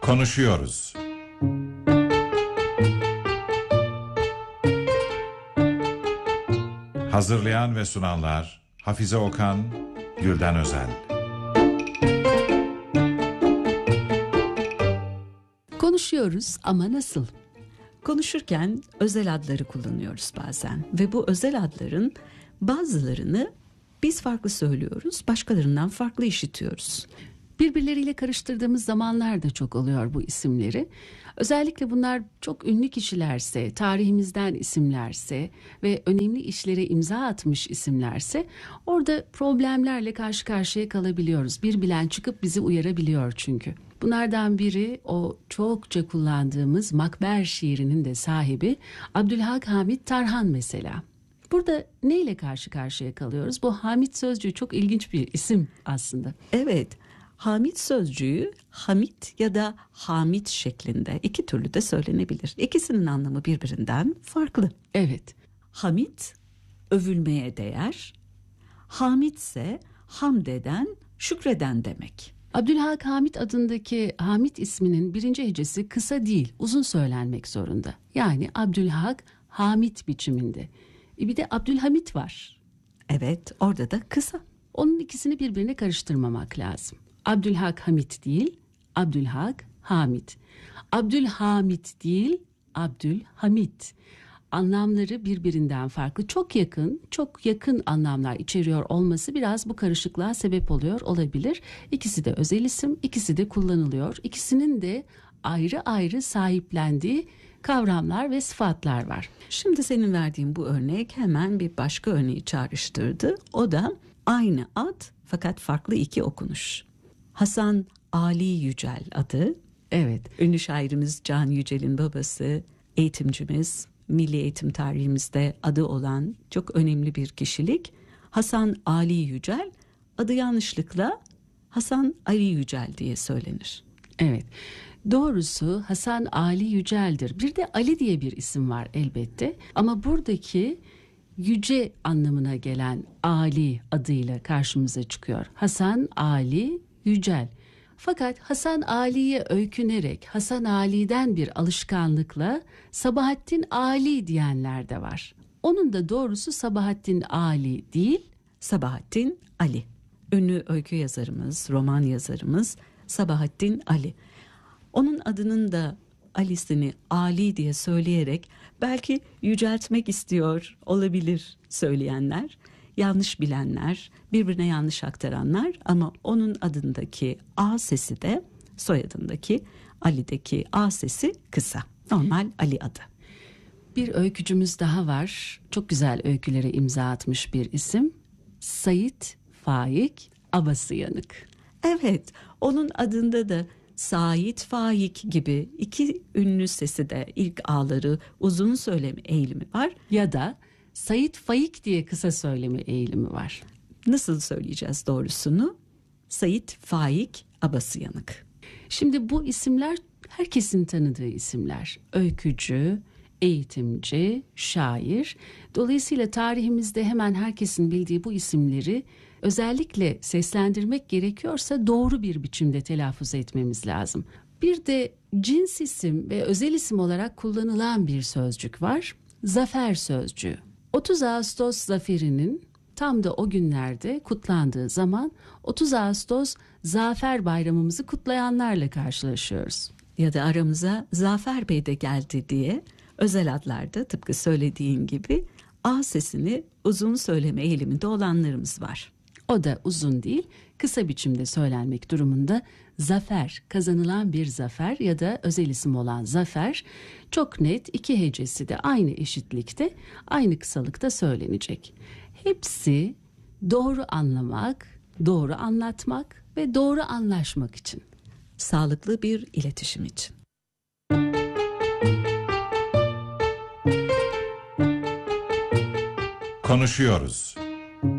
Konuşuyoruz. Hazırlayan ve sunanlar Hafize Okan, Gülden Özel. Konuşuyoruz ama nasıl? Konuşurken özel adları kullanıyoruz bazen ve bu özel adların bazılarını biz farklı söylüyoruz, başkalarından farklı işitiyoruz. Birbirleriyle karıştırdığımız zamanlar da çok oluyor bu isimleri. Özellikle bunlar çok ünlü kişilerse, tarihimizden isimlerse ve önemli işlere imza atmış isimlerse orada problemlerle karşı karşıya kalabiliyoruz. Bir bilen çıkıp bizi uyarabiliyor çünkü. Bunlardan biri o çokça kullandığımız Makber şiirinin de sahibi Abdülhak Hamit Tarhan mesela. Burada neyle karşı karşıya kalıyoruz? Bu Hamit sözcüğü çok ilginç bir isim aslında. Evet, Hamit sözcüğü Hamit ya da Hamit şeklinde iki türlü de söylenebilir. İkisinin anlamı birbirinden farklı. Evet. Hamit övülmeye değer, Hamit ise hamd eden, şükreden demek. Abdülhak Hamit adındaki Hamit isminin birinci hecesi kısa değil, uzun söylenmek zorunda. Yani Abdülhak Hamit biçiminde. Bir de Abdülhamit var. Evet, orada da kısa. Onun ikisini birbirine karıştırmamak lazım. Abdülhak Hamit değil, Abdülhak Hamit. Abdülhamit değil, Abdülhamit. Anlamları birbirinden farklı, çok yakın anlamlar içeriyor olması biraz bu karışıklığa sebep oluyor olabilir. İkisi de özel isim, ikisi de kullanılıyor. İkisinin de ayrı ayrı sahiplendiği kavramlar ve sıfatlar var. Şimdi senin verdiğin bu örnek hemen bir başka örneği çağrıştırdı. O da aynı ad fakat farklı iki okunuş. Hasan Ali Yücel adı. Evet. Ünlü şairimiz Can Yücel'in babası, eğitimcimiz, milli eğitim tarihimizde adı olan çok önemli bir kişilik. Hasan Ali Yücel, adı yanlışlıkla Hasan Ali Yücel diye söylenir. Evet. Doğrusu Hasan Ali Yücel'dir. Bir de Ali diye bir isim var elbette. Ama buradaki yüce anlamına gelen Ali adıyla karşımıza çıkıyor. Hasan Ali Yücel. Fakat Hasan Ali'ye öykünerek Hasan Ali'den bir alışkanlıkla Sabahattin Ali diyenler de var. Onun da doğrusu Sabahattin Ali değil, Sabahattin Ali. Ünlü öykü yazarımız, roman yazarımız Sabahattin Ali. Onun adının da Ali'sini Ali diye söyleyerek belki yüceltmek istiyor olabilir söyleyenler, yanlış bilenler, birbirine yanlış aktaranlar ama onun adındaki A sesi de soyadındaki Ali'deki A sesi kısa. Normal Ali adı. Bir öykücümüz daha var. Çok güzel öykülere imza atmış bir isim. Sait Faik Abasıyanık. Evet, onun adında da Sait Faik gibi iki ünlü sesi de ilk A'ları uzun söyleme eğilimi var. Ya da Sait Faik diye kısa söyleme eğilimi var. Nasıl söyleyeceğiz doğrusunu? Sait Faik Abasıyanık. Şimdi bu isimler herkesin tanıdığı isimler. Öykücü, eğitimci, şair. Dolayısıyla tarihimizde hemen herkesin bildiği bu isimleri özellikle seslendirmek gerekiyorsa doğru bir biçimde telaffuz etmemiz lazım. Bir de cins isim ve özel isim olarak kullanılan bir sözcük var. Zafer sözcüğü. 30 Ağustos zaferinin tam da o günlerde kutlandığı zaman 30 Ağustos Zafer Bayramımızı kutlayanlarla karşılaşıyoruz. Ya da aramıza Zafer Bey de geldi diye özel adlarda tıpkı söylediğin gibi A sesini uzun söyleme eğiliminde olanlarımız var. O da uzun değil, kısa biçimde söylenmek durumunda. Zafer, kazanılan bir zafer ya da özel isim olan zafer, çok net iki hecesi de aynı eşitlikte, aynı kısalıkta söylenecek. Hepsi doğru anlamak, doğru anlatmak ve doğru anlaşmak için. Sağlıklı bir iletişim için. Konuşuyoruz.